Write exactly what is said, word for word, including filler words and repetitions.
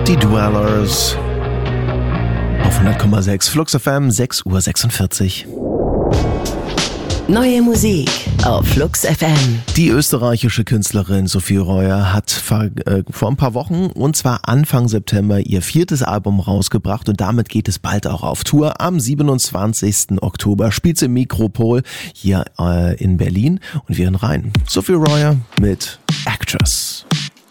Die Dwellers auf hundert Komma sechs Flux F M, sechs Uhr sechsundvierzig. Neue Musik auf Flux F M. Die österreichische Künstlerin Sophie Reuer hat vor, äh, vor ein paar Wochen, und zwar Anfang September, ihr viertes Album rausgebracht und damit geht es bald auch auf Tour. Am siebenundzwanzigsten Oktober spielt sie im Mikropol hier äh, in Berlin und wir hören rein. Sophie Reuer mit Actress.